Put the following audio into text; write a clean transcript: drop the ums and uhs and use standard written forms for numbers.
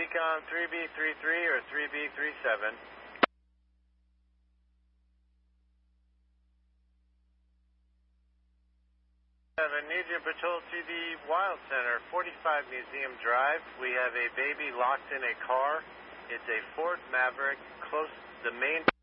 Recon 3B33 or 3B37. I need you patrol to the Wild Center, 45 Museum Drive. We have a baby locked in a car. It's a Ford Maverick, close to the main...